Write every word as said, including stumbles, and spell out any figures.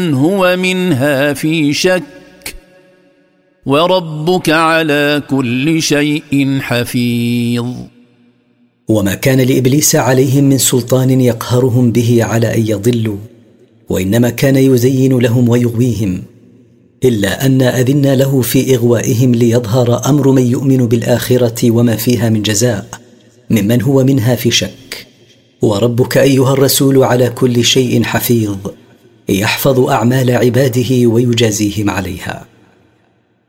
هو منها في شك وربك على كل شيء حفيظ. وما كان لإبليس عليهم من سلطان يقهرهم به على أن يضلوا، وإنما كان يزين لهم ويغويهم، إلا أن أذنا له في إغوائهم ليظهر أمر من يؤمن بالآخرة وما فيها من جزاء ممن هو منها في شك. وربك أيها الرسول على كل شيء حفيظ، يحفظ أعمال عباده ويجازيهم عليها.